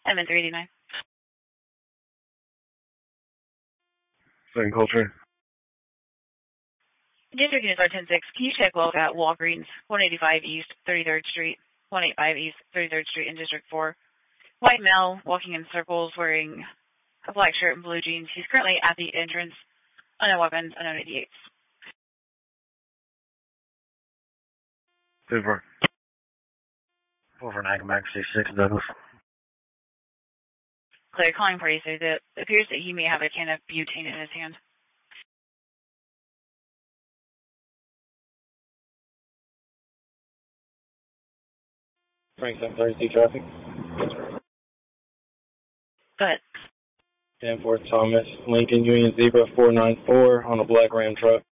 MN389. Same culture. District units are 10-6. Can you check log at Walgreens, 185 East, 33rd Street, 185 East, 33rd Street in District 4. White male, walking in circles, wearing a black shirt and blue jeans. He's currently at the entrance. Unknown weapons, unknown 88s. Super. Over Nagamax 6 Douglas. Clear, calling party says it appears that he may have a can of butane in his hand. Frank 730 traffic. Go ahead. 10-4 Thomas, Lincoln Union Zebra 494 on a black Ram truck.